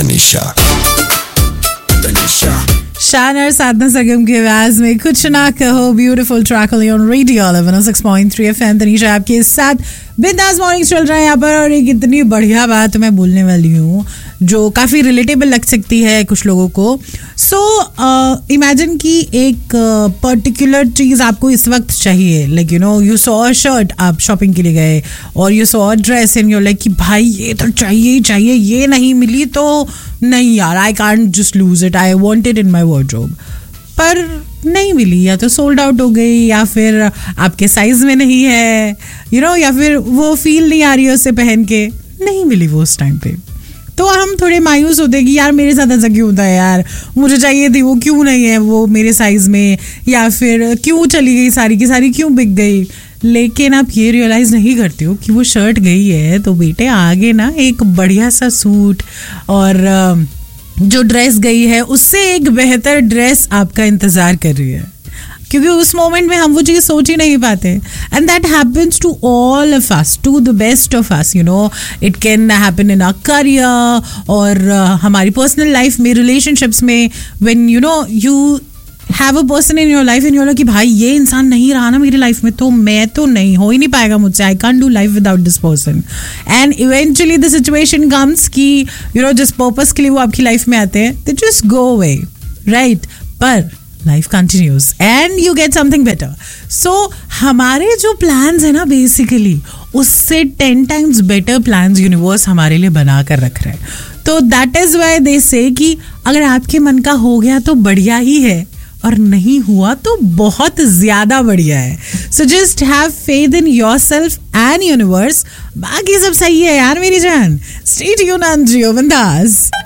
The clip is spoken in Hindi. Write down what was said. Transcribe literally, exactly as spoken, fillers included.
तनिषा तनिषा शान और साधना सरगम की आवाज में कुछ ना कहो beautiful track on radio eleven O six point three FM. Tanisha आपके साथ बिंदास मॉर्निंग चल रहा है यहाँ पर। और एक इतनी बढ़िया बात मैं बोलने वाली हूँ जो काफ़ी रिलेटेबल लग सकती है कुछ लोगों को। सो इमेजिन कि एक पर्टिकुलर uh, चीज़ आपको इस वक्त चाहिए, like you know you saw a shirt, आप शॉपिंग के लिए गए और you saw a dress and you like कि भाई ये तो चाहिए ही चाहिए, ये नहीं मिली तो नहीं यार, I can't just lose it, I want it in my wardrobe. पर नहीं मिली, या तो सोल्ड आउट हो गई, या फिर आपके साइज में नहीं है, यू you नो know, या फिर वो फील नहीं आ रही है उसे पहन के, नहीं मिली वो उस टाइम पे। तो हम थोड़े मायूस होते हैं कि यार मेरे साथ ऐसा क्यों होता है, यार मुझे चाहिए थी वो क्यों नहीं है वो मेरे साइज में, या फिर क्यों चली गई सारी की सारी, क्यों बिक गई। लेकिन आप ये रियलाइज़ नहीं करते हो कि वो शर्ट गई है तो बेटे आगे ना एक बढ़िया सा सूट और जो ड्रेस गई है उससे एक बेहतर ड्रेस आपका इंतज़ार कर रही है, क्योंकि उस मोमेंट में हम वो चीज़ सोच ही नहीं पाते। And that happens to all of us, to the best of us, you know it can happen in our career और हमारी पर्सनल लाइफ में, रिलेशनशिप्स में, when you know you have a person in your life and you know कि भाई ये इंसान नहीं रहा ना मेरी लाइफ में तो मैं तो नहीं, हो ही नहीं पाएगा मुझसे, I can't do life without this person. And eventually the situation comes कि यू नो जिस पर्पस के लिए वो आपकी लाइफ में आते हैं they just go away, right, पर life continues and you get something better. सो हमारे जो प्लान्स है ना बेसिकली उससे ten times better plans universe हमारे लिए बना कर रख रहा है। तो दैट इज वाई दे से कि अगर आपके मन का हो गया तो बढ़िया ही है, और नहीं हुआ तो बहुत ज्यादा बढ़िया है। So just have faith in yourself and universe, बाकी सब सही है यार मेरी जान। स्टे ट्यून्ड ऑन जियो बिंदास।